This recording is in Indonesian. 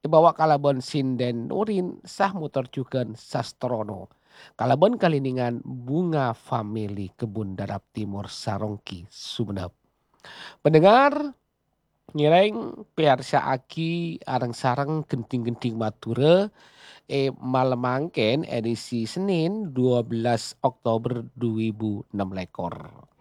Ibawa kalabon sinden urin sah muterjukeun sastrono. Kalabon kaliningan bunga famili kebun darap timur Sarongki Sumenep. Pendengar ngireng piarsaaki areng sareng genting-genting mature malam mangken edisi Senin 12 Oktober 2006.